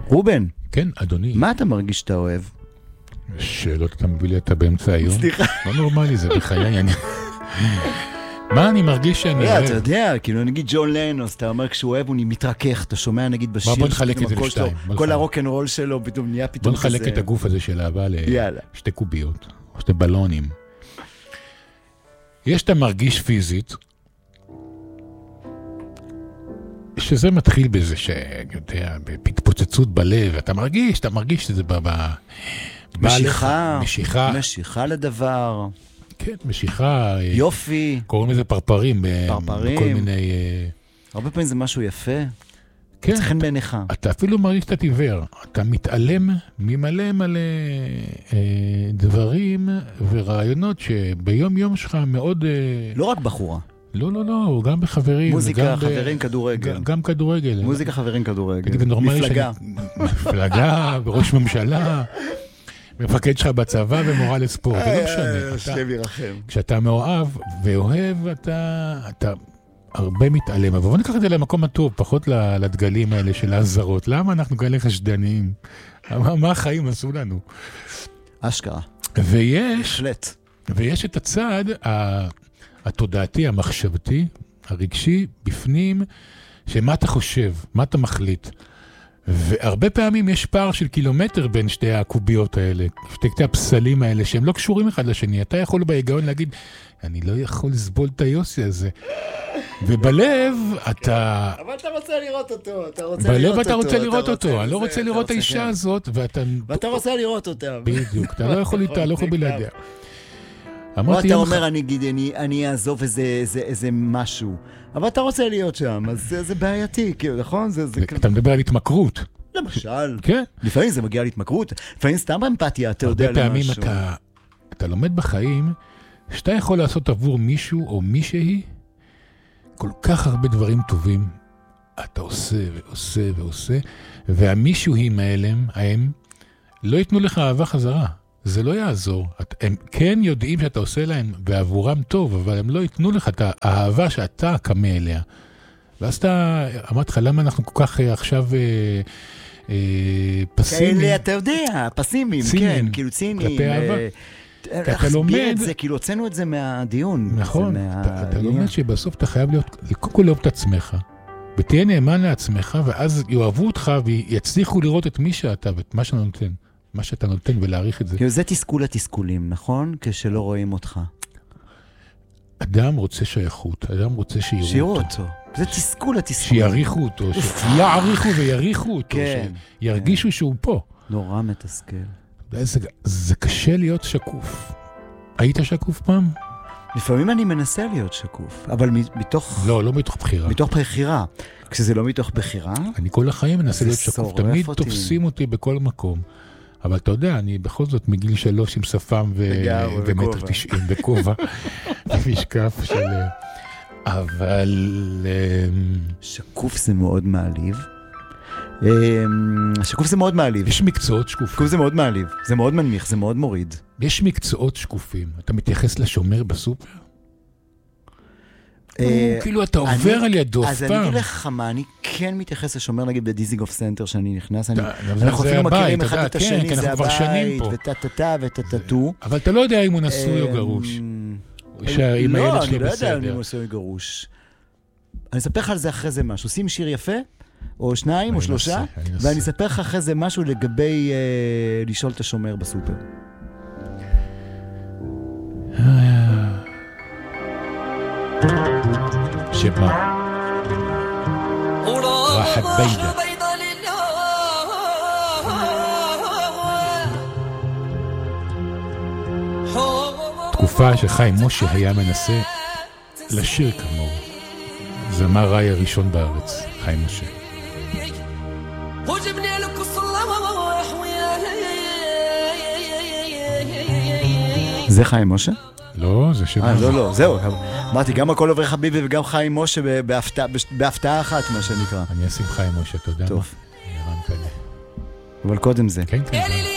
רובן. כן, אדוני. מה אתה מרגיש שאתה אוהב? שאלות אתה מביא לי אתה באמצע היום. סליחה. לא נורמלי, זה בחיי. מה אני מרגיש שאני אוהב? אתה יודע, כאילו נגיד ג'ון לנוס, אתה אומר כשהוא אוהב הוא מתרכך, אתה שומע נגיד בשיר, בוא נחלק את זה לשתיים. כל הרוק'נ'רול שלו פתאום נהיה פתאום כזה. בוא נחלק את הגוף הזה של אהבה לשתי קוביות, או שתי בלונים. יש אתה מרגיש פיזית, שזה מתחיל בזה שיודע, בהתפוצצות בלב, אתה מרגיש שזה משיכה לדבר. כן, משיכה. יופי. קוראים לזה פרפרים. בכל מיני... הרבה פעמים זה משהו יפה. כן. צריכים בעיניך. אתה אפילו מרגיש שאתה עיוור. אתה מתעלם ממלא דברים ורעיונות שביום יום שלך מאוד... לא רק בחורה. לא, גם בחברים. מוזיקה, חברים, כדורגל. גם כדורגל. מוזיקה, חברים, כדורגל. מפלגה. מפלגה, וראש ממשלה. מפקד שלך בצבא ומורה לספורט, זה לא משנה. שלב ירחם. כשאתה מאוהב ואוהב, אתה הרבה מתעלם. אבל בוא ניקח את זה למקום הטוב, פחות לדגלים האלה של ההזרות. למה אנחנו כאלה חשדניים? מה החיים עשו לנו? אשכרה. ויש את הצד התודעתי, המחשבתי, הרגשי, בפנים, שמה אתה חושב, מה אתה מחליט. והרבה פעמים יש פער של קילומטר בין שתי הקוביות האלה, שתי הפסלים האלה, שהם לא קשורים אחד לשני. אתה יכול בהיגיון להגיד, אני לא יכול לסבול את היוסי הזה. ובלב אתה... אבל אתה רוצה לראות אותו, בלב אתה רוצה לראות אותו, אני לא רוצה לראות את האישה הזאת, ואתה רוצה לראות אותה. בדיוק, אתה לא יכול איתה, לא יכול בלעדיה. או אתה אומר, אני אעזוב איזה משהו. אבל אתה רוצה להיות שם, אז זה בעייתי, נכון? אתה מדבר על התמכרות. למשל. כן. לפעמים זה מגיע להתמכרות, לפעמים סתם אמפתיה, אתה יודע למשהו. הרבה פעמים אתה לומד בחיים, שאתה יכול לעשות עבור מישהו או מישהי, כל כך הרבה דברים טובים, אתה עושה ועושה ועושה, והמישהוים האלה, הם לא ייתנו לך אהבה חזרה. זה לא יעזור. הם כן יודעים שאתה עושה להם בעבורם טוב, אבל הם לא ייתנו לך את האהבה שאתה קמה אליה. ואז אתה אמרת לך, למה אנחנו כל כך עכשיו פסימיים? כאלה, אתה יודע, פסימיים, כן, כאילו ציניים. כלפי אהבה. אתה לומד... זה, כאילו הוצאנו את זה מהדיון. נכון, אתה לומד שבסוף אתה חייב להיות, קודם כל לאהוב את עצמך, ותהיה נאמן לעצמך, ואז יאהבו אותך ויצליחו לראות את מי שאתה ואת מה שאתה נותן. מה שאתה נותן ולהעריך את זה. זה תסכול התסכולים, נכון? כשלא רואים אותך. אדם רוצה שייכות, אדם רוצה שיראו אותו. זה תסכול התסכולים. שיעריכו אותו, שיעריכו ויריחו אותו, שירגישו שהוא פה. נורא מתסכל. זה קשה להיות שקוף. היית שקוף פעם? לפעמים אני מנסה להיות שקוף, אבל מתוך... לא מתוך בחירה. מתוך בחירה. כשזה לא מתוך בחירה... אני כל החיים מנסה להיות שקוף. תמיד תופסים אותי בכל מקום. אבל אתה יודע, אני בכל זאת מגיל 3 עם שפם ומטר 90 בכובע, ומשקף של... אבל... שקוף זה מאוד מעליב. שקוף זה מאוד מעליב. יש מקצועות שקופים. שקוף זה מאוד מעליב. זה מאוד מנמיך, זה מאוד מוריד. יש מקצועות שקופים. אתה מתייחס לשומר בסופר? כאילו אתה עובר על ידו פעם. אז אני אגיד לך מה, אני כן מתייחס לשומר נגיד בדיזינגוף סנטר שאני נכנס, אנחנו אפילו מכירים אחד את השני, זה הבית, וטטטה וטטטו. אבל אתה לא יודע אם הוא נשוי או גרוש. עם הילד שלי בסדר. לא, אני לא יודע אם הוא נשוי או גרוש. אני אספר לך על זה אחרי זה משהו. שים שיר יפה, או 2 או 3, ואני אספר לך אחרי זה משהו לגבי לשאול את השומר בסופר. شباب راحت بيضة תקופה שחיים משה היה מנסה לשיר כמוהו. זמר ראי הראשון בארץ, חיים משה. זה חיים משה? לא, זה שבא. לא, זהו. אמרתי, גם הכל עובר חביבי וגם חיים משה בהפתעה אחת, מה שנקרא. אני אשים חיים משה, תודה. טוב. ירם כאלה. אבל קודם זה. כן.